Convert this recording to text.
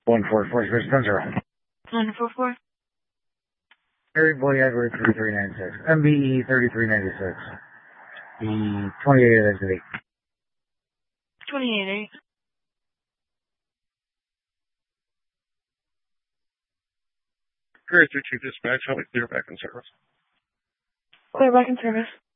144, Space 10 0. 144. Harry Boy Edward 3396. MBE 3396. The 28 exit 8. 28-8. Courier 32 dispatch, I'll be clear back in service. Clear back in service.